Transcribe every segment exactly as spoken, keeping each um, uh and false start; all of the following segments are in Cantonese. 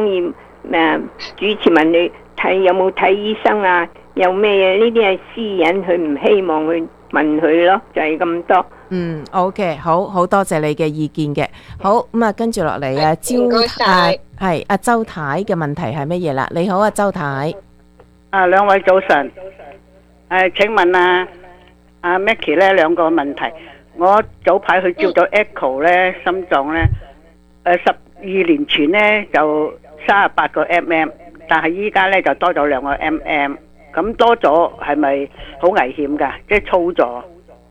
中意誒主持問你睇有冇睇醫生啊？有咩嘢？呢啲係私隱，佢唔希望去問佢咯，就係、是、咁多。 嗯，OK，好好多謝你嘅意見嘅。好咁啊，跟住落嚟啊，周太係阿周太嘅問題係乜嘢啦？你好啊，周太。 啊，兩位早晨。誒，請問啊，阿 Maggie 咧兩個問題。我早排去照咗 Echo 咧，心臟咧，誒十二年前咧就三十八個 mm， 但係依家咧就多咗兩個 mm， 咁多咗係咪好危險㗎？即係粗咗。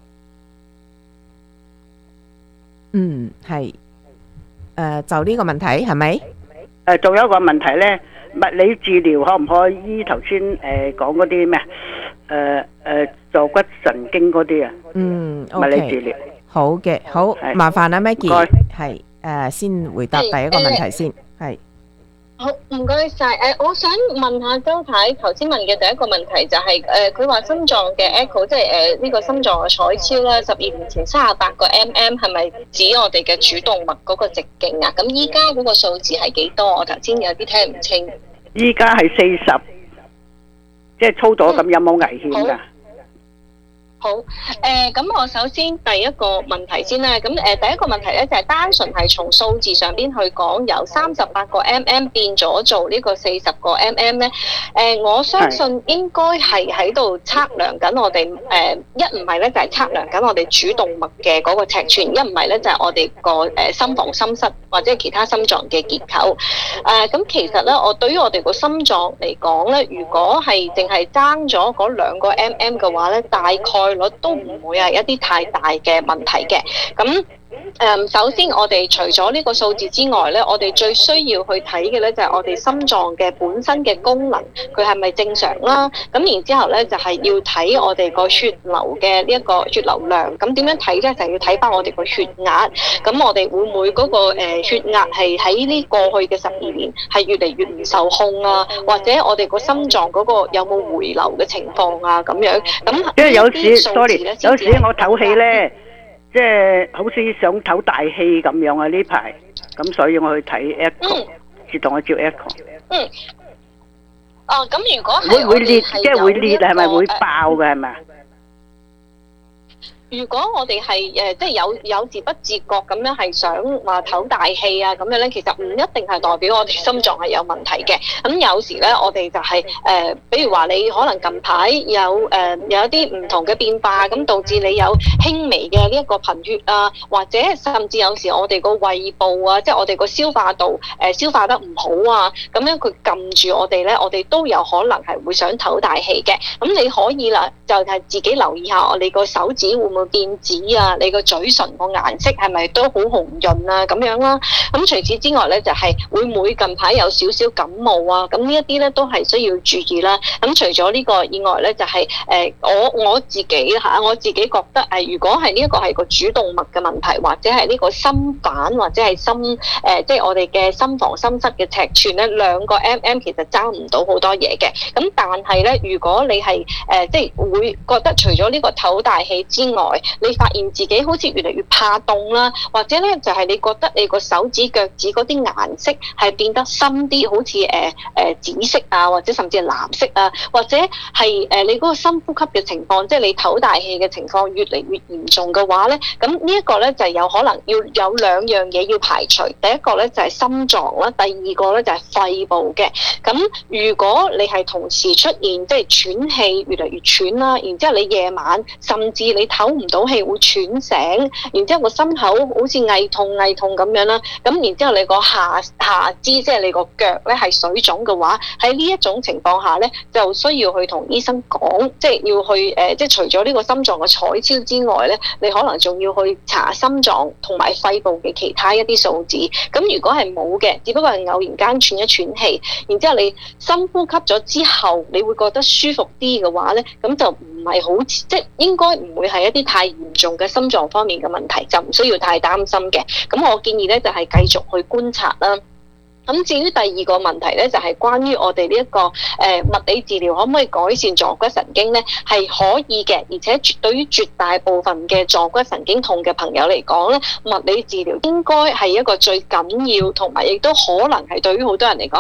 嗯，係，誒、呃，就呢個問題係咪？ 誒，仲有一個問題咧，物理治療可唔可以醫頭先誒講嗰啲咩？誒誒，坐骨神經嗰啲啊？ 嗯， 物理治療。 好嘅，好，麻煩阿 Maggie，係誒，先回答第一個問題先，係。 好，唔該晒。誒，我想問下周太，頭先問嘅第一個問題就係、是、誒，佢、呃、話心臟嘅 echo， 即係誒呢個心臟嘅彩超啦，十二年前三十八個 mm 係咪指我哋嘅主動脈嗰個直徑啊？咁依家嗰個數字係幾多？我頭先有啲聽唔清。 依家係四十，即係粗咗，咁有冇危險㗎？ 好，誒、呃，咁我首先第一個問題先啦，咁誒、呃、第一個問題咧就係、是、單純係從數字上邊去講，由三十八個 mm 變咗做呢個四十個 mm 咧，誒、呃，我相信應該係喺度測量緊我哋誒、呃、一唔係咧就係、是、測量緊我哋主動脈嘅嗰個尺寸，一唔係咧就係、是、我哋個誒心房心室或者其他心臟嘅結構，誒、呃，咁其實咧我對於我哋個心臟嚟講咧，如果係淨係爭咗嗰兩個 mm 嘅話咧，大概率都唔會係一啲太大嘅問題嘅。咁誒，首先我哋除咗呢個數字之外咧，我哋最需要去睇嘅咧就係我哋心臟嘅本身嘅功能，佢係咪正常啦？咁然之後咧就係要睇我哋個血流嘅呢一個血流量。咁點樣睇咧？就係要睇翻我哋個血壓。咁我哋會唔會嗰個誒血壓係喺呢過去嘅十二年係越嚟越唔受控啊？或者我哋個心臟嗰個有冇回流嘅情況啊？咁樣咁即係有時，sorry，有時我唞氣咧。即係好似想唞大氣咁樣啊！呢排咁，所以我去睇 echo，自動去照 echo。 嗯。哦，咁如果係會會裂，即係會裂，係咪會爆嘅係咪？ 如果我哋係誒即係有有自不自覺咁樣係想話唞大氣啊咁樣咧，其實唔一定係代表我哋心臟係有問題嘅。咁有時咧，我哋就係、是、誒、呃，比如話你可能近排有誒、呃、有一啲唔同嘅變化，咁導致你有輕微嘅呢一個貧血啊，或者甚至有時我哋個胃部啊，即係我哋個消化道誒、呃、消化得唔好啊，咁樣佢撳住我哋咧，我哋都有可能係會想唞大氣嘅。咁你可以啦，就係、是、自己留意下我哋個手指會唔會變紫啊？你個嘴唇個顏色係咪都好紅潤啊？咁樣啦。咁除此之外咧，就係、是、會唔會近排有少少感冒啊？咁呢一啲咧都係需要注意啦。咁除咗呢個以外咧，就係、是、誒、呃、我我自己嚇，我自己覺得誒、呃，如果係呢一個係個主動脈嘅問題，或者係呢個心瓣或者係心誒，即、呃、係、就是、我哋嘅心房心室嘅尺寸咧，兩個 mm 其實爭唔到好多嘢嘅。咁但係咧，如果你係誒即係會覺得除咗呢個唞大氣之外，你發現自己好似越嚟越怕凍啦，或者咧就係、是、你覺得你個手指腳趾嗰啲顏色係變得深啲，好似誒誒紫色啊，或者甚至係藍色啊，或者係誒、呃、你嗰個深呼吸嘅情況，即係你唞大氣嘅情況越嚟越嚴重嘅話咧，咁呢一個咧就有可能要有兩樣嘢要排除。第一個咧就係、是、心臟啦，第二個咧就係、是、肺部嘅。咁如果你係同時出現即係喘氣越嚟越喘啦，然之後你夜晚甚至你唞唔到氣會喘醒，然之後個心口好似翳痛翳痛咁樣啦，咁然之後你個下下肢即係你個腳咧係水腫嘅話，喺呢一種情況下咧，就需要去同醫生講，即係要去誒、呃，即係除咗呢個心臟嘅彩超之外咧，你可能仲要去查心臟同埋肺部嘅其他一啲數字。咁如果係冇嘅，只不過係偶然間喘一喘氣，然之後你深呼吸咗之後，你會覺得舒服啲嘅話咧，咁就唔係好即係應該唔會係一啲太嚴重嘅心臟方面嘅問題，就唔需要太擔心嘅。咁我建議咧就係繼續去觀察啦。咁至於第二個問題咧，就係、是、關於我哋呢一個誒、呃、物理治療可唔可以改善坐骨神經咧？係可以嘅，而且絕對於絕大部分嘅坐骨神經痛嘅朋友嚟講咧，物理治療應該係一個最緊要同埋亦都可能係對於好多人嚟講